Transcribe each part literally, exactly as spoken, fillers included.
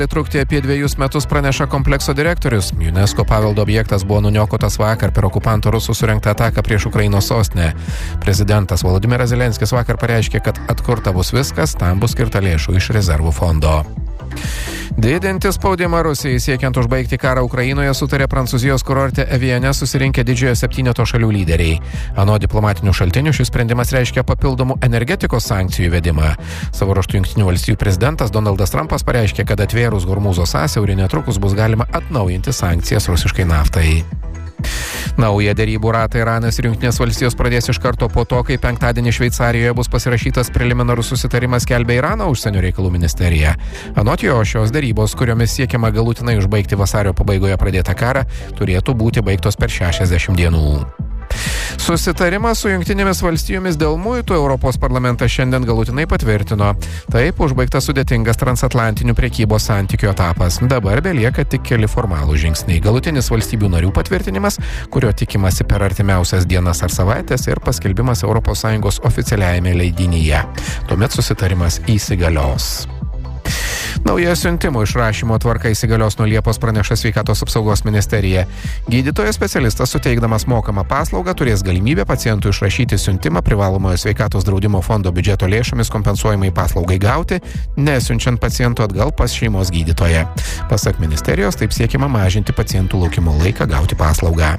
Trukti apie dviejus metus praneša komplekso direktorius. UNESCO paveldo objektas buvo nuniokotas vakar per okupantų rusų surengtą ataką prieš Ukrainos sostinę. Prezidentas Volodymyras Zelenskis vakar pareiškė, kad atkurta bus viskas, tam bus skirta lėšų iš rezervų fondo. Didinti spaudimą Rusijai siekiant užbaigti karą Ukrainoje sutarė Prancūzijos kurorte Eviane susirinkę didžiojo septyneto šalių lyderiai. Anot diplomatinių šaltinių šis sprendimas reiškia papildomų energetikos sankcijų įvedimą. Savo ruožtu Jungtinių valstijų prezidentas Donaldas Trumpas pareiškė, kad atvėrus Hormūzo sąsiaurį netrukus bus galima atnaujinti sankcijas rusiškai naftai. Naują derybų ratą Iranas ir Jungtinės valstijos pradės iš karto po to, kai penktadienį Šveicarijoje bus pasirašytas preliminarus susitarimas, skelbia Irano užsienio reikalų ministerija. Anot jo, šios derybos, kuriomis siekiama galutinai užbaigti vasario pabaigoje pradėtą karą, turėtų būti baigtos per šešiasdešimt dienų. Susitarimas su Jungtinėmis valstijomis dėl muitų Europos parlamentas šiandien galutinai patvirtino. Taip užbaigtas sudėtingas transatlantinių prekybos santykių etapas. Dabar belieka tik keli formalūs žingsniai. Galutinis valstybių narių patvirtinimas, kurio tikimasi per artimiausias dienas ar savaitės, ir paskelbimas Europos Sąjungos oficialiajame leidinyje. Tuomet susitarimas įsigalios. Nauja siuntimo išrašymo tvarka įsigalios nuo Liepos, praneša Sveikatos apsaugos ministerija. Gydytojas specialistas suteikdamas mokamą paslaugą turės galimybę pacientų išrašyti siuntimą privalomojo sveikatos draudimo fondo biudžeto lėšomis kompensuojamai paslaugai gauti, nesiunčiant paciento atgal pas šeimos gydytoją. Pasak ministerijos, taip siekiama mažinti pacientų laukimo laiką gauti paslaugą.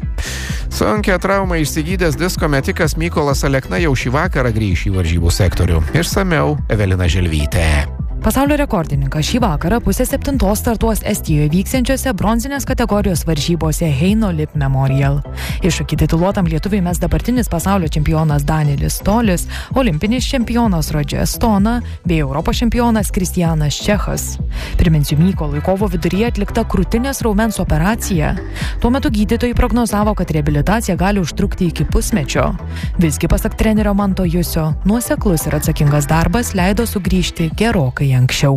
Sunkią traumą išsigydęs disko metikas Mykolas Alekna jau šį vakarą grįš į varžybų sektorių. Išsamiau Evelina Želvytė. Pasaulio rekordininkas šį vakarą pusę septintos startuos Estijoje vyksiančiose bronzinės kategorijos varžybose Heino Lip Memorial. Iššūkį tituluotam lietuviui mes dabartinis pasaulio čempionas Danielis Tolis, olimpinis čempionas Rodžer Stona bei Europos čempionas Kristianas Čechas. Priminsiu, Mykolui kovo viduryje atlikta krūtinės raumens operacija. Tuo metu gydytojai prognozavo, kad reabilitacija gali užtrukti iki pusmečio. Visgi, pasak trenerio Manto Jusio, nuoseklus ir atsakingas darbas leido sugrįžti gerokai anksčiau.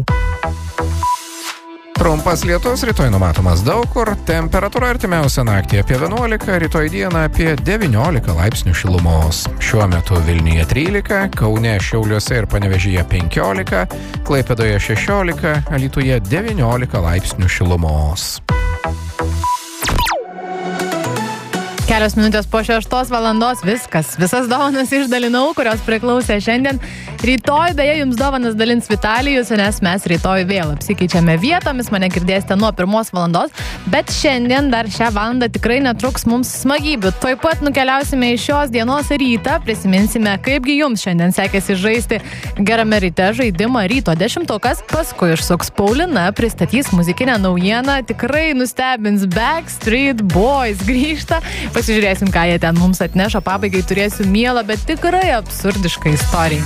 Trumpas lietus, rytoj numatomas daug kur, temperatūra artimiausią naktį apie vienuolika, rytoj dieną apie devyniolika laipsnių šilumos. Šiuo metu Vilniuje trylika, Kaune, Šiauliuose ir Panevėžyje penkiolika, Klaipėdoje šešiolika, Alytuje devyniolika laipsnių šilumos. Kelios minutės po šeštos valandos viskas. Visas dovanas išdalinau, kurios priklausė šiandien. Rytoj beje jums dovanas dalins Vitalijus, nes mes rytoj vėl apsikeičiame vietomis, mane girdėsite nuo pirmos valandos, bet šiandien dar šią valandą tikrai netruks mums smagybių. Tuoj pat nukeliausime į šios dienos rytą, prisiminsime, kaipgi jums šiandien sekėsi žaisti gerame ryte žaidimą Ryto dešimtukas, paskui išsuks Paulina, pristatys muzikinę naujieną, tikrai nustebins Backstreet Boys grįžta. Pasižiūrėsim, ką jie ten mums atneša, pabaigai turėsiu mielą, bet tikrai absurdišką istoriją.